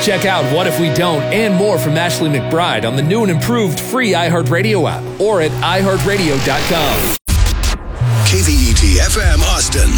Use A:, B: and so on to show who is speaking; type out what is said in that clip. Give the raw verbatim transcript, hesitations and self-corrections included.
A: Check out What If We Don't and more from Ashley McBryde on the new and improved free iHeartRadio app or at i heart radio dot com.
B: K V E T F M Austin,